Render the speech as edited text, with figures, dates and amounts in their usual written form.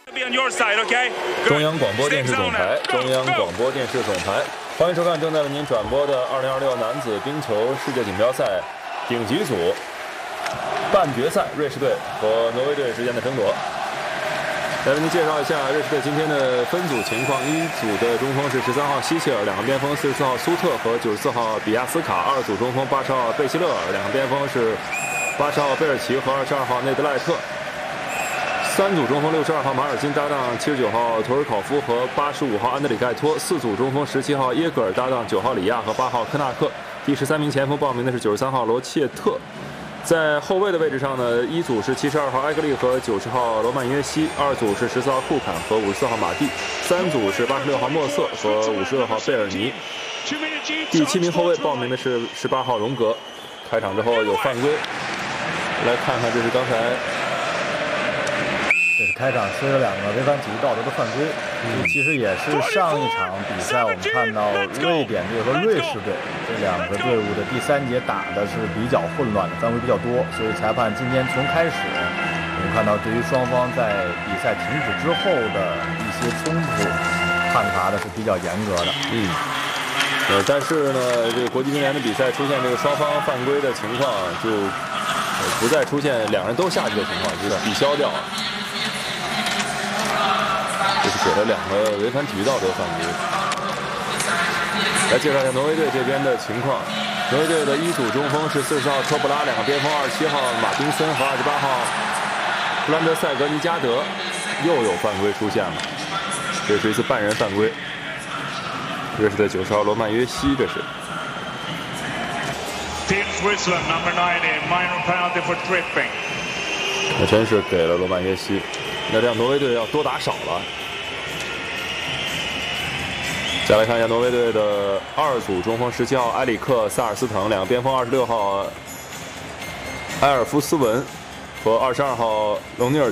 中央广播电视总台，中央广播电视总台，欢迎收看正在为您转播的2026男子冰球世界锦标赛顶级组半决赛，瑞士队和挪威队之间的争夺。来为您介绍一下瑞士队今天的分组情况：一组的中锋是13号希切尔，两个边锋44号苏特和94号比亚斯卡；二组中锋80号贝希勒尔，两个边锋是80号贝尔奇和22号内德赖特。三组中锋62号马尔金搭档79号图尔考夫和85号安德里盖托，四组中锋17号耶格尔搭档9号里亚和8号科纳克。第13名前锋报名的是93号罗切特。在后卫的位置上呢，一组是72号埃格利和90号罗曼约西，二组是14号库坎和54号马蒂，三组是86号莫瑟和52号贝尔尼。第7名后卫报名的是18号荣格。开场之后有犯规，来看看这是刚才。 这是开场吹了两个违反体育道德的犯规，其实也是上一场比赛我们看到瑞典队和瑞士队这两个队伍的第三节打的是比较混乱的，犯规比较多，所以裁判今天从开始我们看到对于双方在比赛停止之后的一些冲突判罚的是比较严格的。 但是呢，这个国际乒联的比赛出现这个双方犯规的情况，就不再出现两人都下去的情况，就是抵消掉了。就是给了两个违反体育道德犯规。来介绍一下挪威队这边的情况。挪威队的一组中锋是40号托布拉，两个边锋27号马丁森和28号布兰德塞格尼加德。又有犯规出现了，这是一次半人犯规。这是在90号罗曼约西，这是。那真是给了罗曼约西，那这样挪威队要多打少了。再来看一下挪威队的二组中锋17号埃里克萨尔斯滕，两个边锋26号埃尔夫斯文和22号隆尼尔